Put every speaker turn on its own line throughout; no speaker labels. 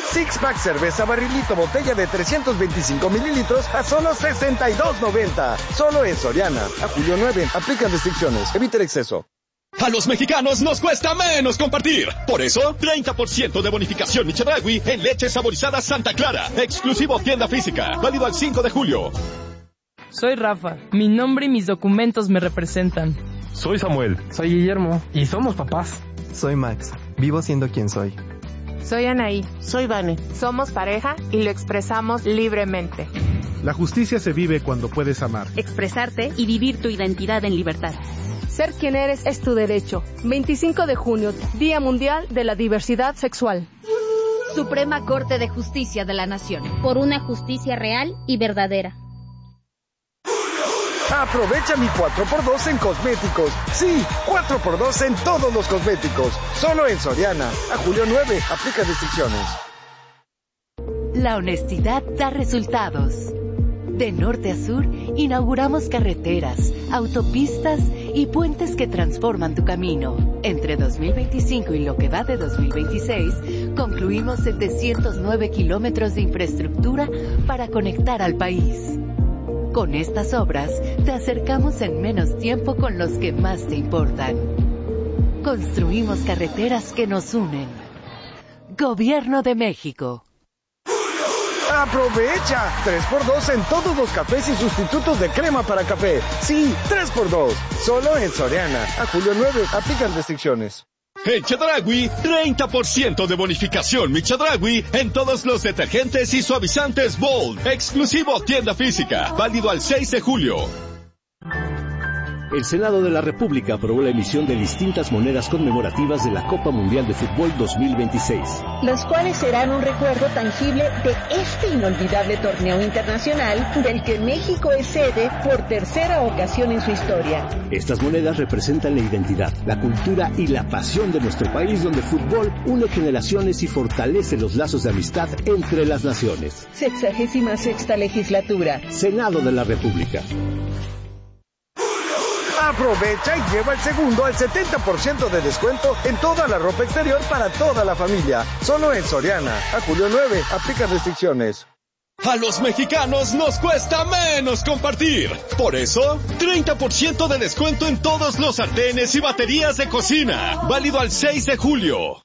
Six Pack cerveza barrilito botella de 325 mililitros a solo $62.90. Solo en Soriana. A julio 9. Aplican restricciones. Evita el exceso.
A los mexicanos nos cuesta menos compartir. Por eso, 30% de bonificación Michedragui en leche saborizada Santa Clara. Exclusivo tienda física. Válido al 5 de julio.
Soy Rafa. Mi nombre y mis documentos me representan.
Soy Samuel.
Soy Guillermo. Y somos papás.
Soy Max. Vivo siendo quien soy.
Soy Anaí.
Soy Vane.
Somos pareja y lo expresamos libremente.
La justicia se vive cuando puedes amar.
Expresarte y vivir tu identidad en libertad.
Ser quien eres es tu derecho. 25 de junio, Día Mundial de la Diversidad Sexual.
Suprema Corte de Justicia de la Nación.
Por una justicia real y verdadera.
Aprovecha mi 4x2 en cosméticos. Sí, 4x2 en todos los cosméticos. Solo en Soriana. A julio 9. Aplica restricciones.
La honestidad da resultados. De norte a sur, inauguramos carreteras, autopistas y puentes que transforman tu camino. Entre 2025 y lo que va de 2026, concluimos 709 kilómetros de infraestructura para conectar al país. Con estas obras, te acercamos en menos tiempo con los que más te importan. Construimos carreteras que nos unen. Gobierno de México.
¡Aprovecha! 3x2 en todos los cafés y sustitutos de crema para café. Sí, 3x2. Solo en Soriana. A julio 9. Aplican restricciones.
En Chedragui, 30% de bonificación Michedragui en todos los detergentes y suavizantes Bold. Exclusivo tienda física. Válido al 6 de julio.
El Senado de la República aprobó la emisión de distintas monedas conmemorativas de la Copa Mundial de Fútbol 2026.
Las cuales serán un recuerdo tangible de este inolvidable torneo internacional del que México es sede por tercera ocasión en su historia.
Estas monedas representan la identidad, la cultura y la pasión de nuestro país, donde el fútbol une generaciones y fortalece los lazos de amistad entre las naciones.
66ª legislatura.
Senado de la República.
Aprovecha y lleva el segundo al 70% de descuento en toda la ropa exterior para toda la familia. Solo en Soriana. A julio 9. Aplica restricciones.
A los mexicanos nos cuesta menos compartir. Por eso, 30% de descuento en todos los sartenes y baterías de cocina. Válido al 6 de julio.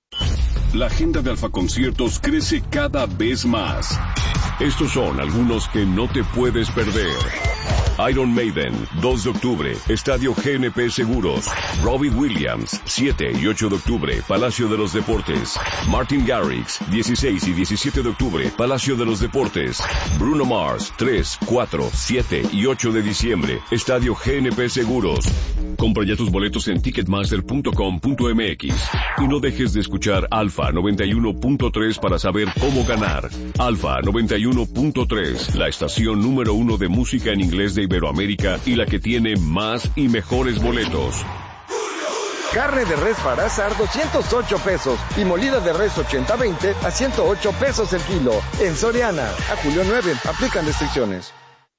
La agenda de Alfa Conciertos crece cada vez más. Estos son algunos que no te puedes perder. Iron Maiden, 2 de octubre, Estadio GNP Seguros. Robbie Williams, 7 y 8 de octubre, Palacio de los Deportes. Martin Garrix, 16 y 17 de octubre, Palacio de los Deportes. Bruno Mars, 3, 4, 7 y 8 de diciembre, Estadio GNP Seguros. Compra ya tus boletos en ticketmaster.com.mx. Y no dejes de escuchar Alfa 91.3 para saber cómo ganar. Alfa 91.3, la estación número 1 de música en inglés de Iberoamérica y la que tiene más y mejores boletos.
Carne de res para asar 208 pesos y molida de res 80-20 a 108 pesos el kilo. En Soriana. A julio 9. Aplican restricciones.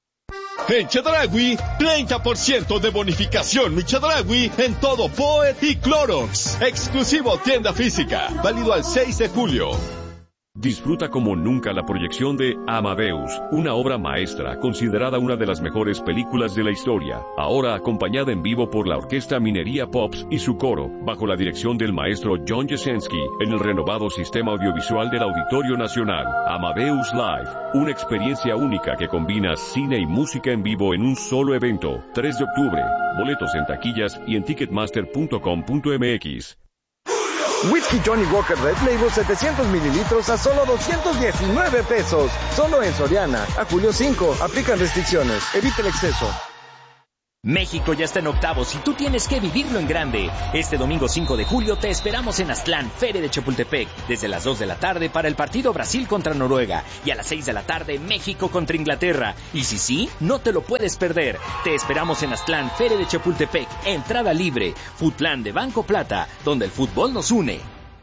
En Chedragui, 30% de bonificación Michedragui en todo Poet y Clorox. Exclusivo tienda física. Válido al 6 de julio.
Disfruta como nunca la proyección de Amadeus, una obra maestra considerada una de las mejores películas de la historia, ahora acompañada en vivo por la Orquesta Minería Pops y su coro, bajo la dirección del maestro John Jasenski, en el renovado sistema audiovisual del Auditorio Nacional. Amadeus Live, una experiencia única que combina cine y música en vivo en un solo evento. 3 de octubre, boletos en taquillas y en ticketmaster.com.mx.
Whisky Johnny Walker Red Label 700 mililitros a solo 219 pesos. Solo en Soriana. A julio 5. Aplican restricciones. Evita el exceso.
México ya está en octavos y tú tienes que vivirlo en grande. Este domingo 5 de julio te esperamos en Aztlán, Feria de Chapultepec, desde las 2 de la tarde para el partido Brasil contra Noruega y a las 6 de la tarde México contra Inglaterra. Y si sí, no te lo puedes perder. Te esperamos en Aztlán, Feria de Chapultepec, entrada libre, Futlán de Banco Plata, donde el fútbol nos une.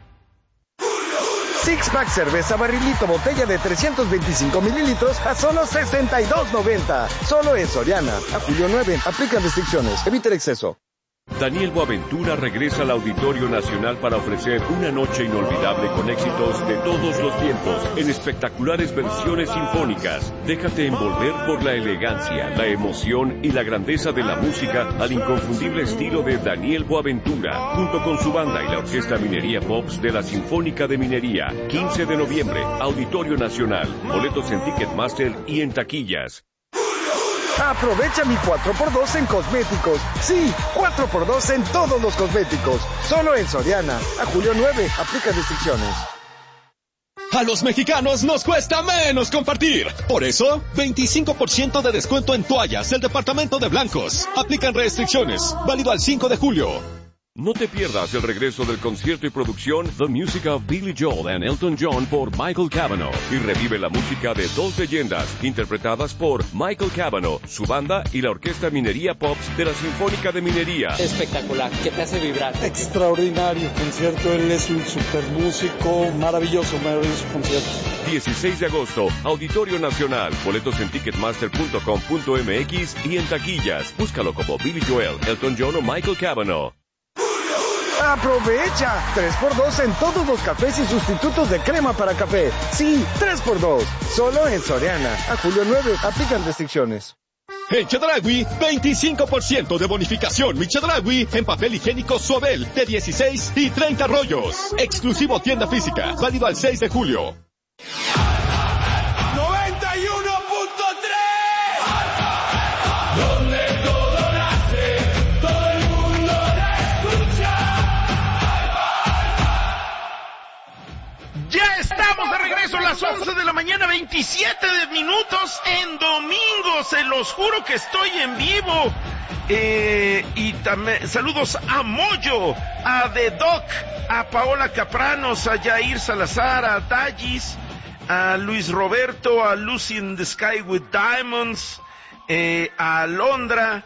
Six Pack cerveza barrilito botella de 325 mililitros a solo $62.90. Solo en Soriana. A julio 9. Aplican restricciones. Evita el exceso.
Daniel Boaventura regresa al Auditorio Nacional para ofrecer una noche inolvidable con éxitos de todos los tiempos en espectaculares versiones sinfónicas. Déjate envolver por la elegancia, la emoción y la grandeza de la música al inconfundible estilo de Daniel Boaventura, junto con su banda y la Orquesta Minería Pops de la Sinfónica de Minería. 15 de noviembre, Auditorio Nacional. Boletos en Ticketmaster y en taquillas.
Aprovecha mi 4x2 en cosméticos. Sí, 4x2 en todos los cosméticos. Solo en Soriana. A julio 9. Aplica restricciones.
A los mexicanos nos cuesta menos compartir. Por eso, 25% de descuento en toallas del departamento de Blancos. Aplican restricciones. Válido al 5 de julio.
No te pierdas el regreso del concierto y producción The Music of Billy Joel and Elton John por Michael Cavanaugh y revive la música de dos leyendas interpretadas por Michael Cavanaugh, su banda y la Orquesta Minería Pops de la Sinfónica de Minería.
Espectacular, que te hace vibrar.
Extraordinario concierto, él es un super músico, maravilloso concierto.
16 de agosto, Auditorio Nacional. Boletos en ticketmaster.com.mx y en taquillas. Búscalo como Billy Joel, Elton John o Michael Cavanaugh.
¡Aprovecha! 3x2 en todos los cafés y sustitutos de crema para café. Sí, 3x2. Solo en Soriana. A julio 9. Aplican restricciones.
En Chedraui, 25% de bonificación. Mi Chedraui en papel higiénico Suabel de 16 y 30 rollos. Exclusivo tienda física. Válido al 6 de julio.
91.3 Donde todo nace, todo el mundo te escucha.
Ya estamos de regreso a las 11 de la mañana, 27 minutos en domingo. Se los juro que estoy en vivo. Y también saludos a Moyo, a The Doc, a Paola Capranos, a Jair Salazar, a Dallis, a Luis Roberto, a Lucy in the Sky with Diamonds, a Alondra,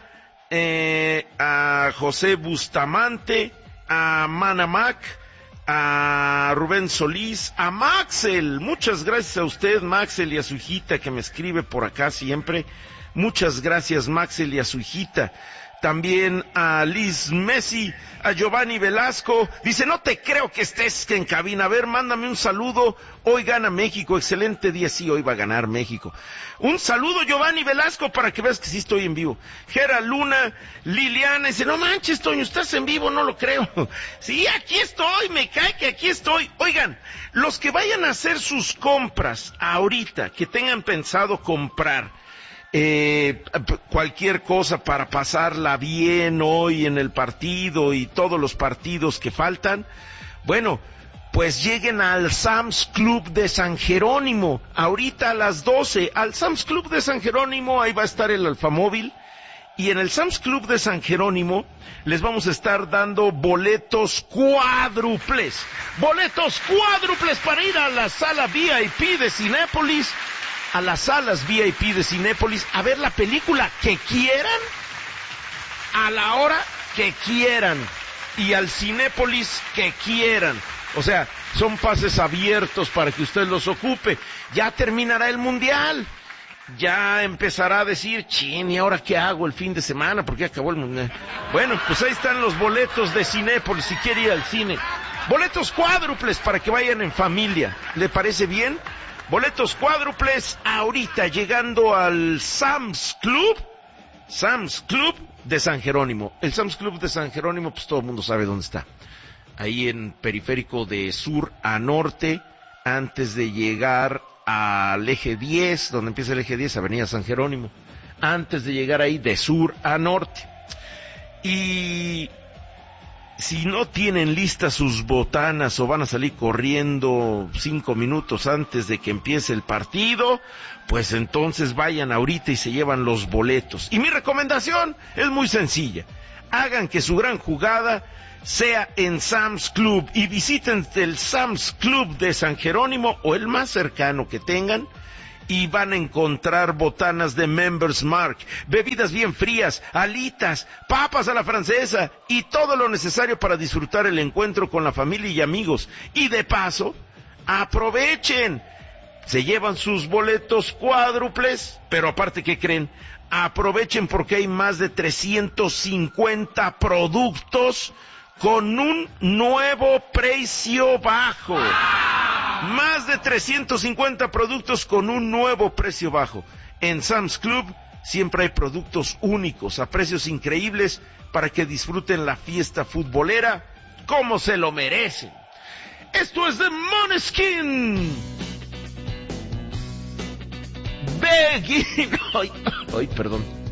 a José Bustamante, a Manamac, a Rubén Solís, a Maxel. Muchas gracias a usted, Maxel, y a su hijita que me escribe por acá siempre. Muchas gracias, Maxel, y a su hijita. También a Liz Messi, a Giovanni Velasco. Dice, no te creo que estés en cabina. A ver, mándame un saludo. Hoy gana México. Excelente día. Sí, hoy va a ganar México. Un saludo, Giovanni Velasco, para que veas que sí estoy en vivo. Gera Luna, Liliana. Dice, no manches, Toño, estás en vivo, no lo creo. Sí, aquí estoy, me cae que aquí estoy. Oigan, los que vayan a hacer sus compras ahorita, que tengan pensado comprar cualquier cosa para pasarla bien hoy en el partido y todos los partidos que faltan, bueno, pues lleguen al Sam's Club de San Jerónimo, ahorita a las 12, al Sam's Club de San Jerónimo. Ahí va a estar el Alfamóvil, y en el Sam's Club de San Jerónimo les vamos a estar dando boletos cuádruples para ir a la sala VIP de Cinépolis, a las salas VIP de Cinépolis, a ver la película que quieran, a la hora que quieran, y al Cinépolis que quieran. O sea, son pases abiertos para que usted los ocupe. Ya terminará el Mundial, ya empezará a decir, chin, ¿y ahora qué hago el fin de semana? Porque acabó el Mundial. Bueno, pues ahí están los boletos de Cinépolis, si quiere ir al cine. Boletos cuádruples para que vayan en familia. ¿Le parece bien? Boletos cuádruples ahorita llegando al Sam's Club de San Jerónimo. El Sam's Club de San Jerónimo, pues todo el mundo sabe dónde está. Ahí en periférico de sur a norte, antes de llegar al eje 10, donde empieza el eje 10, Avenida San Jerónimo. Antes de llegar ahí de sur a norte. Y si no tienen listas sus botanas o van a salir corriendo 5 minutos antes de que empiece el partido, pues entonces vayan ahorita y se llevan los boletos. Y mi recomendación es muy sencilla. Hagan que su gran jugada sea en Sam's Club y visiten el Sam's Club de San Jerónimo o el más cercano que tengan, y van a encontrar botanas de Members Mark, bebidas bien frías, alitas, papas a la francesa y todo lo necesario para disfrutar el encuentro con la familia y amigos. Y de paso, aprovechen, se llevan sus boletos cuádruples, pero aparte, ¿qué creen? Aprovechen porque hay más de 350 productos con un nuevo precio bajo. Más de 350 productos con un nuevo precio bajo. En Sam's Club siempre hay productos únicos a precios increíbles para que disfruten la fiesta futbolera como se lo merecen. Esto es de Måneskin. Begin. Ay, perdón.